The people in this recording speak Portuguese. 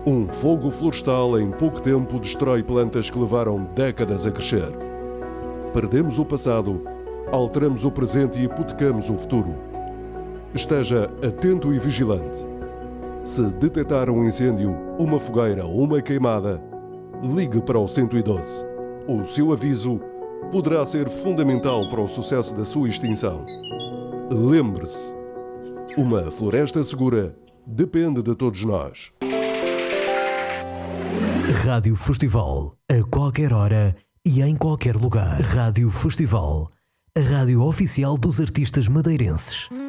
Um fogo florestal em pouco tempo destrói plantas que levaram décadas a crescer. Perdemos o passado, alteramos o presente e hipotecamos o futuro. Esteja atento e vigilante. Se detectar um incêndio, uma fogueira ou uma queimada, ligue para o 112. O seu aviso poderá ser fundamental para o sucesso da sua extinção. Lembre-se, uma floresta segura depende de todos nós. Rádio Festival, a qualquer hora e em qualquer lugar. Rádio Festival, a rádio oficial dos artistas madeirenses.